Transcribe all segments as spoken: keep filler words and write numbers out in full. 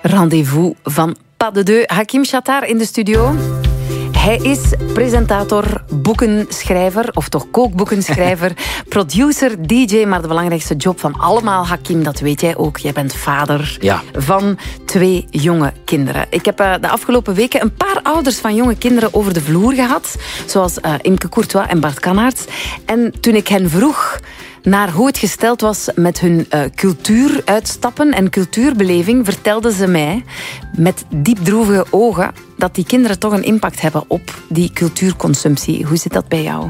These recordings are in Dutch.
Rendezvous van Pas de Deux. Hakim Chattar in de studio. Hij is presentator, boekenschrijver, of toch kookboekenschrijver, producer, D J, maar de belangrijkste job van allemaal, Hakim, dat weet jij ook. Jij bent vader ja. van twee jonge kinderen. Ik heb uh, de afgelopen weken een paar ouders van jonge kinderen over de vloer gehad, zoals uh, Imke Courtois en Bart Kannaerts. En toen ik hen vroeg naar hoe het gesteld was met hun uh, cultuuruitstappen en cultuurbeleving, vertelden ze mij met diepdroevige ogen dat die kinderen toch een impact hebben op die cultuurconsumptie. Hoe zit dat bij jou?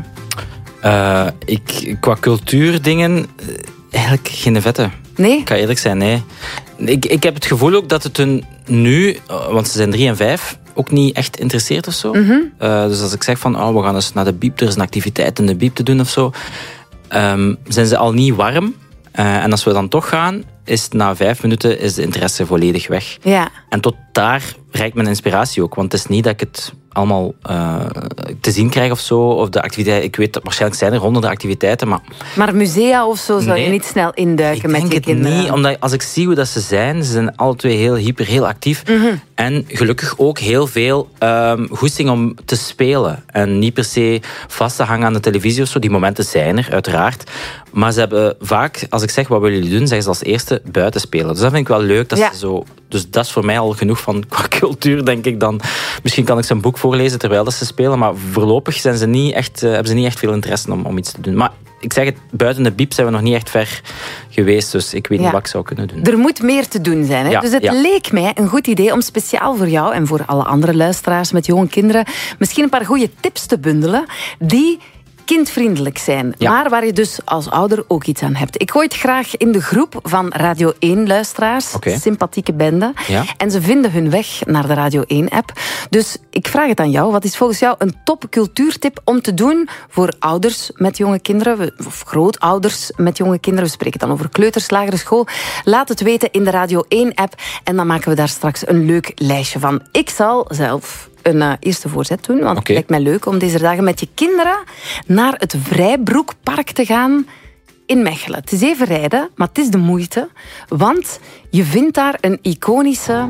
Uh, ik, qua cultuurdingen, eigenlijk geen vette. Nee? Ik ga eerlijk zijn, nee. Ik, ik heb het gevoel ook dat het hun nu, want ze zijn drie en vijf, ook niet echt interesseert of zo. Mm-hmm. Uh, dus als ik zeg van, oh, we gaan eens naar de biep, er is een activiteit in de biep te doen of zo, Um, zijn ze al niet warm. Uh, en als we dan toch gaan, is na vijf minuten is de interesse volledig weg. Ja. En tot daar reikt mijn inspiratie ook. Want het is niet dat ik het allemaal uh, te zien krijg of zo. Of de activiteiten. Ik weet dat waarschijnlijk zijn er honderden activiteiten, maar... Maar musea of zo zou nee, je niet snel induiken met je kinderen? Ik denk het niet, omdat als ik zie hoe dat ze zijn, ze zijn alle twee heel hyper, heel actief. Mm-hmm. En gelukkig ook heel veel um, goesting om te spelen. En niet per se vast te hangen aan de televisie of zo. Die momenten zijn er, uiteraard. Maar ze hebben vaak, als ik zeg, wat willen jullie doen, zeggen ze als eerste buiten spelen. Dus dat vind ik wel leuk. Dat ja. ze zo, dus dat is voor mij al genoeg van qua cultuur, denk ik dan. Misschien kan ik ze een boek voorlezen terwijl dat ze spelen. Maar voorlopig zijn ze niet echt, uh, hebben ze niet echt veel interesse om, om iets te doen. Maar ik zeg het, buiten de biep zijn we nog niet echt ver geweest. Dus ik weet ja. niet wat ik zou kunnen doen. Er moet meer te doen zijn. Hè? Ja, dus het ja. leek mij een goed idee om speciaal voor jou en voor alle andere luisteraars met jonge kinderen misschien een paar goede tips te bundelen die kindvriendelijk zijn, ja. maar waar je dus als ouder ook iets aan hebt. Ik gooi het graag in de groep van Radio één-luisteraars, okay. sympathieke bende, ja. en ze vinden hun weg naar de Radio één-app. Dus ik vraag het aan jou. Wat is volgens jou een top cultuurtip om te doen voor ouders met jonge kinderen, of grootouders met jonge kinderen? We spreken dan over kleuters, lagere school. Laat het weten in de Radio één-app en dan maken we daar straks een leuk lijstje van. Ik zal zelf een uh, eerste voorzet doen, want okay. het lijkt mij leuk om deze dagen met je kinderen naar het Vrijbroekpark te gaan in Mechelen. Het is even rijden, maar het is de moeite, want je vindt daar een iconische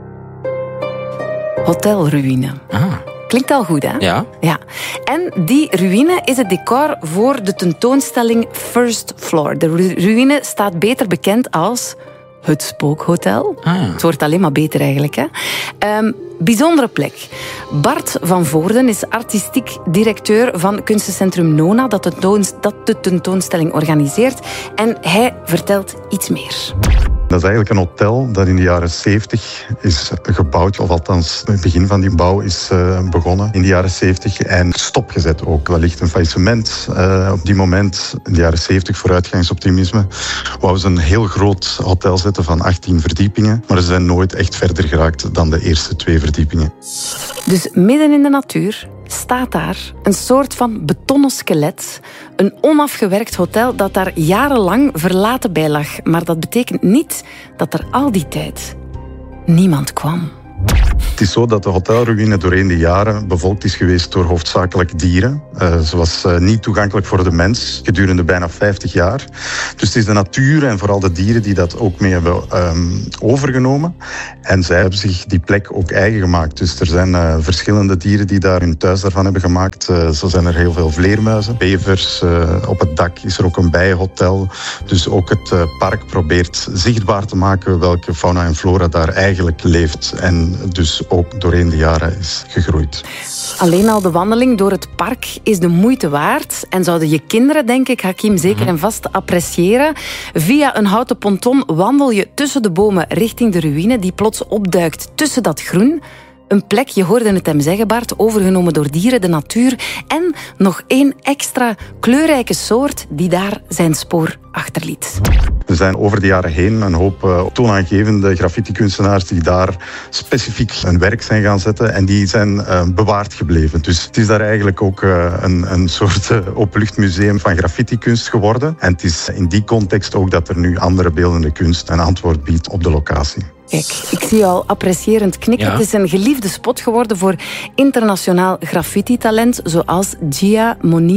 hotelruïne. Ah. Klinkt al goed, hè? Ja. ja. En die ruïne is het decor voor de tentoonstelling First Floor. De ru- ruïne staat beter bekend als het Spookhotel. Ah. Het wordt alleen maar beter eigenlijk, hè? Um, bijzondere plek. Bart van Voorden is artistiek directeur van kunstencentrum Nona, dat, tentoons- dat de tentoonstelling organiseert. En hij vertelt iets meer. Dat is eigenlijk een hotel dat in de jaren zeventig is gebouwd, of althans het begin van die bouw is uh, begonnen in de jaren zeventig en stopgezet ook. Wellicht een faillissement. Uh, op die moment, in de jaren zeventig, vooruitgangsoptimisme, wou ze een heel groot hotel zetten van achttien verdiepingen, maar ze zijn nooit echt verder geraakt dan de eerste twee verdiepingen. Dus midden in de natuur staat daar een soort van betonnen skelet. Een onafgewerkt hotel dat daar jarenlang verlaten bij lag. Maar dat betekent niet dat er al die tijd niemand kwam. Het is zo dat de hotelruïne doorheen de jaren bevolkt is geweest door hoofdzakelijk dieren. Uh, ze was uh, niet toegankelijk voor de mens gedurende bijna vijftig jaar. Dus het is de natuur en vooral de dieren die dat ook mee hebben um, overgenomen. En zij hebben zich die plek ook eigen gemaakt. Dus er zijn uh, verschillende dieren die daar hun thuis daarvan hebben gemaakt. Uh, zo zijn er heel veel vleermuizen, bevers. Uh, op het dak is er ook een bijenhotel. Dus ook het uh, park probeert zichtbaar te maken welke fauna en flora daar eigenlijk leeft. En dus ook doorheen de jaren is gegroeid. Alleen al de wandeling door het park is de moeite waard. En zouden je kinderen, denk ik, Hakim, zeker en vast appreciëren. Via een houten ponton wandel je tussen de bomen richting de ruïne die plots opduikt tussen dat groen. Een plek, je hoorde het hem zeggen, Bart, overgenomen door dieren, de natuur. En nog één extra kleurrijke soort die daar zijn spoor achterliet. Er zijn over de jaren heen een hoop uh, toonaangevende graffiti-kunstenaars die daar specifiek hun werk zijn gaan zetten en die zijn uh, bewaard gebleven. Dus het is daar eigenlijk ook uh, een, een soort uh, openluchtmuseum van graffiti-kunst geworden. En het is in die context ook dat er nu andere beeldende kunst een antwoord biedt op de locatie. Kijk, ik zie je al apprecierend knikken. Ja. Het is een geliefde spot geworden voor internationaal graffiti-talent zoals Gia Monina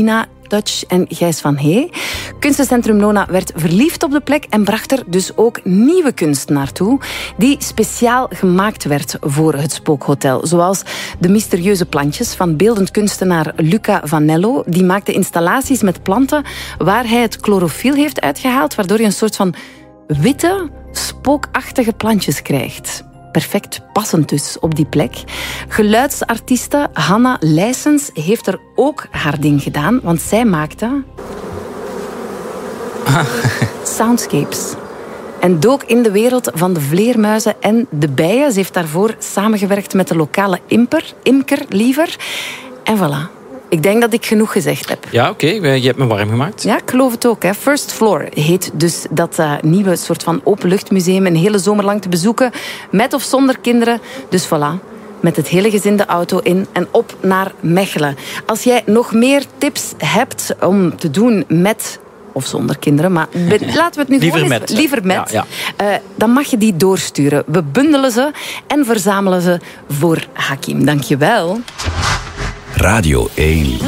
Dutch en Gijs van Hey. Kunstencentrum Nona werd verliefd op de plek en bracht er dus ook nieuwe kunst naartoe, die speciaal gemaakt werd voor het Spookhotel. Zoals de mysterieuze plantjes van beeldend kunstenaar Luca Vanello. Die maakte installaties met planten waar hij het chlorofiel heeft uitgehaald, waardoor je een soort van witte, spookachtige plantjes krijgt. Perfect passend dus op die plek. Geluidsartieste Hanna Leijsens heeft er ook haar ding gedaan, want zij maakte soundscapes. En dook in de wereld van de vleermuizen en de bijen. Ze heeft daarvoor samengewerkt met de lokale imper, imker liever. En voilà. Ik denk dat ik genoeg gezegd heb. Ja, oké. Okay. Je hebt me warm gemaakt. Ja, ik geloof het ook. Hè. First Floor heet dus dat uh, nieuwe soort van openluchtmuseum. Een hele zomer lang te bezoeken. Met of zonder kinderen. Dus voilà. Met het hele gezin de auto in en op naar Mechelen. Als jij nog meer tips hebt om te doen met of zonder kinderen, maar be- laten we het nu liever gewoon met. eens, liever met. Ja, ja. Uh, dan mag je die doorsturen. We bundelen ze en verzamelen ze voor Hakim. Dank je wel. Radio één.